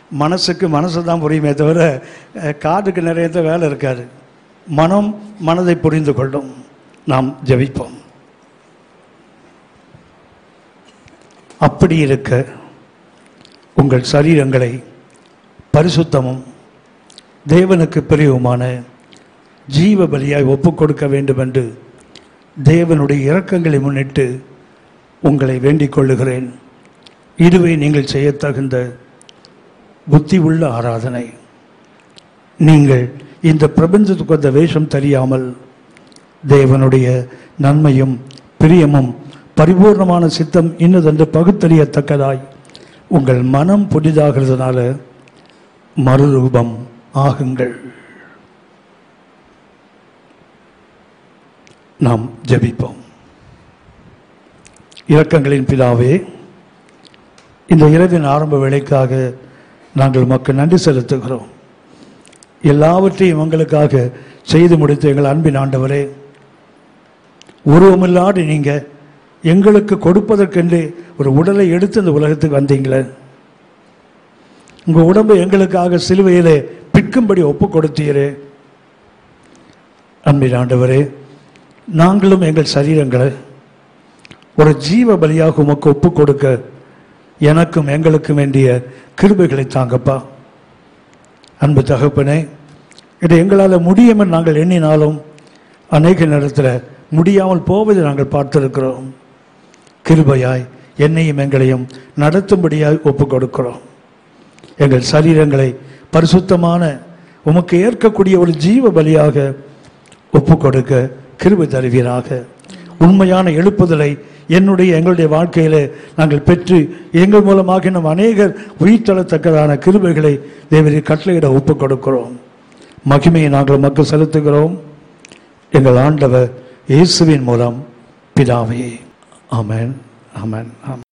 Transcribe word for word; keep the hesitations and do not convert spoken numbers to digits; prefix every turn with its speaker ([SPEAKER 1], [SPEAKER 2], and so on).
[SPEAKER 1] மனசுக்கு மனசு தான் புரியுமே தவிர காதுக்கு நிறைய வேலை இருக்காது. மனம் மனதை புரிந்து கொள்ளும். நாம் ஜெபிப்போம். அப்படி இருக்க உங்கள் சரீரங்களை பரிசுத்தமும் தேவனுக்கு பிரியவுமான ஜீவ பலியாய் ஒப்புக் கொடுக்க வேண்டும் என்று தேவனுடைய இரக்கங்களை முன்னிட்டு உங்களை வேண்டிக் கொள்ளுகிறேன். இதுவே நீங்கள் செய்ய தகுந்த புத்தி உள்ள ஆராதனை. நீங்கள் இந்த பிரபஞ்சத்துக்கு வந்த வேஷம் தெரியாமல் தேவனுடைய நன்மையும் பிரியமும் பரிபூர்ணமான சித்தம் இன்னதென்று பகுத்தறியத்தக்கதாய் உங்கள் மனம் புதிதாகிறதுனால மறுரூபம் ஆகுங்கள். நாம் ஜெபிப்போம். இரக்கங்களின் பிதாவே, இந்த இரவின் ஆரம்ப வேளைக்காக நாங்கள் மக்கள் நன்றி செலுத்துகிறோம். எல்லாவற்றையும் எங்களுக்காக செய்து முடித்த எங்கள் அன்பின் ஆண்டவரே, உருவமில்லாது நீங்கள் எங்களுக்கு கொடுப்பதற்கென்று ஒரு உடலை எடுத்து இந்த உலகத்துக்கு வந்தீங்களே, உங்கள் உடம்பை எங்களுக்காக சிலுவையிலே பிற்கும்படி ஒப்பு கொடுத்தீரே. அன்பின் ஆண்டவரே, நாங்களும் எங்கள் சரீரங்களை ஒரு ஜீவ பலியாக உமக்கு ஒப்பு கொடுக்க எனக்கும் எங்களுக்கும் வேண்டிய கிருபைகளை தாங்கப்பா. அன்பு தகப்பனே, இதை எங்களால் முடியும் என்று நாங்கள் எண்ணினாலும் அநேக நேரத்தில் முடியாமல் போவதை நாங்கள் பார்த்திருக்கிறோம். கிருபையாய் என்னையும் எங்களையும் நடத்தும்படியாய் ஒப்பு கொடுக்கிறோம். எங்கள் சரீரங்களை பரிசுத்தமான உமக்கு ஏற்கக்கூடிய ஒரு ஜீவ பலியாக ஒப்பு கொடுக்க கிருபை தருவீராக. உண்மையான எழுப்புதலை என்னுடைய எங்களுடைய வாழ்க்கையிலே நாங்கள் பெற்று எங்கள் மூலமாக இன்னும் அநேகர் உயிர்த்தளத்தக்கதான கிருபைகளை தேவரீர் கட்டளையிட ஒப்பு கொடுக்கிறோம். மகிமையை நாங்கள் மக்கள் செலுத்துகிறோம். எங்கள் ஆண்டவர் இயேசுவின் மூலம் பிதாவே. ஆமென், ஆமென், ஆமென்.